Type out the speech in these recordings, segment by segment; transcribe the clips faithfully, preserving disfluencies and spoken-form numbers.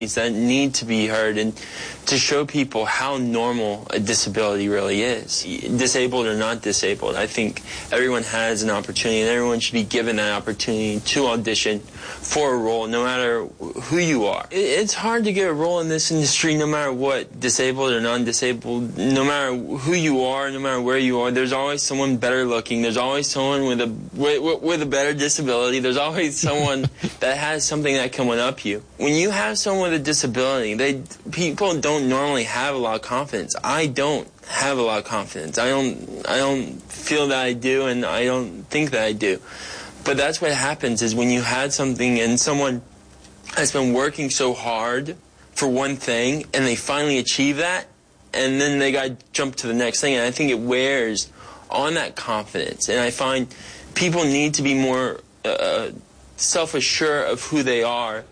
that need to be heard and to show people how normal a disability really is. Disabled or not disabled, I think everyone has an opportunity and everyone should be given that opportunity to audition for a role no matter who you are. It's hard to get a role in this industry no matter what, disabled or non-disabled, no matter who you are, no matter where you are. There's always someone better looking, there's always someone with a, with, with a better disability, there's always someone that has something that can one-up you. When you have someone with a disability, they people don't normally have a lot of confidence. I don't have a lot of confidence. I don't I don't feel that I do, and I don't think that I do. But that's what happens is when you had something and someone has been working so hard for one thing and they finally achieve that, and then they got to jump to the next thing, and I think it wears on that confidence. And I find people need to be more uh, self-assured of who they are.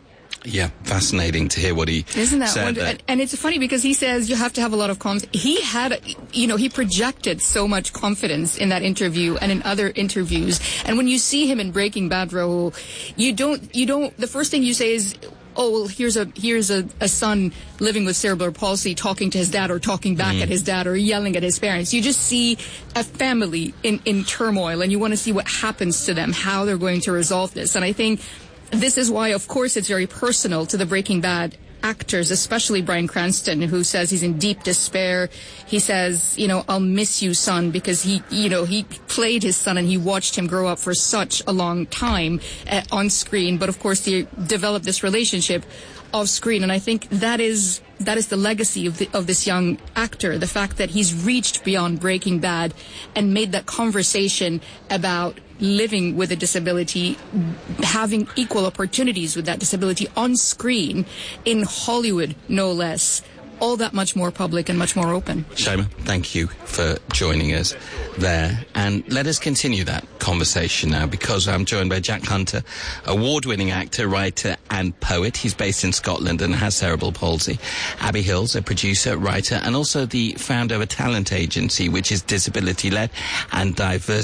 Yeah, fascinating to hear what he Isn't that said wonderful? there. And, and it's funny because he says you have to have a lot of confidence. He had, you know, he projected so much confidence in that interview and in other interviews. And when you see him in Breaking Bad, Rahul, you don't, you don't, the first thing you say is, oh, well, here's a here's a, a son living with cerebral palsy talking to his dad or talking back mm. at his dad or yelling at his parents. You just see a family in, in turmoil, and you want to see what happens to them, how they're going to resolve this. And I think this is why, of course, it's very personal to the Breaking Bad actors, especially Bryan Cranston, who says he's in deep despair. He says, you know, I'll miss you, son, because he, you know, he played his son and he watched him grow up for such a long time uh, on screen. But of course, they developed this relationship off screen, and I think that is that is the legacy of the, of this young actor. The fact that he's reached beyond Breaking Bad and made that conversation about living with a disability, having equal opportunities with that disability on screen, in Hollywood, no less, all that much more public and much more open. Shoma, thank you for joining us there. And let us continue that conversation now, because I'm joined by Jack Hunter, award-winning actor, writer and poet. He's based in Scotland and has cerebral palsy. Abby Hills, a producer, writer, and also the founder of a talent agency which is disability-led and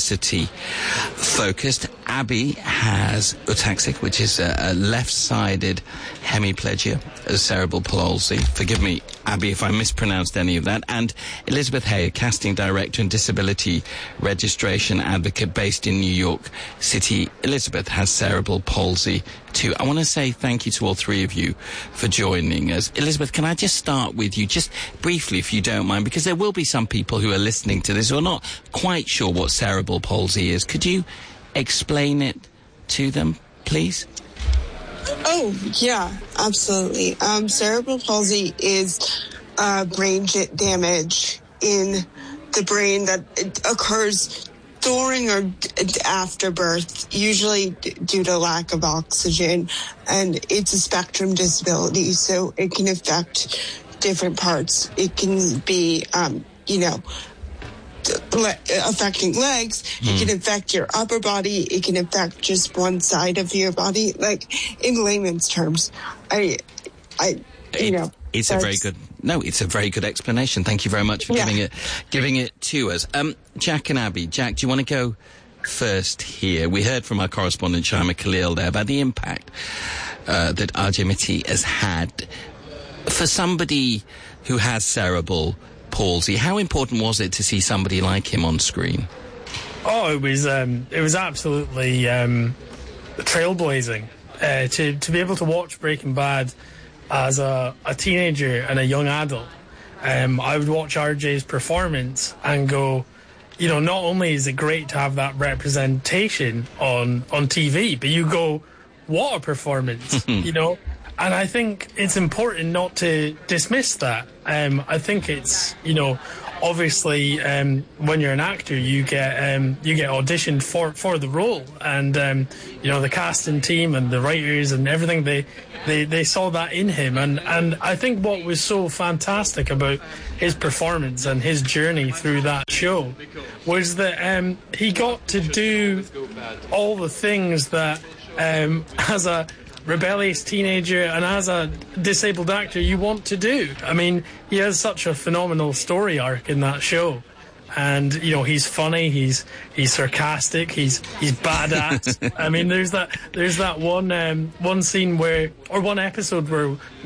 diversity-focused. Abby has ataxic, which is a, a left-sided hemiplegia, a cerebral palsy. Forgive me, Abby, if I mispronounced any of that. And Elizabeth Hay, a casting director and disability registration advocate based in New York City. Elizabeth has cerebral palsy too. I want to say thank you to all three of you for joining us. Elizabeth, can I just start with you, just briefly, if you don't mind, because there will be some people who are listening to this who are not quite sure what cerebral palsy is. Could you explain it to them, please? Oh, yeah, absolutely. Um, cerebral palsy is uh, brain j- damage in the brain that occurs during or d- after birth, usually d- due to lack of oxygen. And it's a spectrum disability, so it can affect different parts. It can be, um, you know, Le- affecting legs, mm. It can affect your upper body, it can affect just one side of your body. Like, in layman's terms, I, I, you it, know. It's a very good, no, it's a very good explanation. Thank you very much for yeah. giving it, giving it to us. Um, Jack and Abby. Jack, do you want to go first here? We heard from our correspondent, Shaima Khalil, there about the impact uh, that Arjamiti has had for somebody who has cerebral palsy. How important was it to see somebody like him on screen? Oh, it was um, it was absolutely um, trailblazing. Uh, to to be able to watch Breaking Bad as a, a teenager and a young adult, um, I would watch R J's performance and go, you know, not only is it great to have that representation on on T V, but you go, what a performance, you know. And I think it's important not to dismiss that. Um, I think it's, you know, obviously um, when you're an actor, you get um, you get auditioned for, for the role, and um, you know, the casting team and the writers and everything, they they, they saw that in him. And, and I think what was so fantastic about his performance and his journey through that show was that um, he got to do all the things that um, as a rebellious teenager and as a disabled actor you want to do. I mean, he has such a phenomenal story arc in that show. and you know he's funny, he's he's sarcastic, he's he's badass. I mean, there's that there's that one um, one scene where or one episode where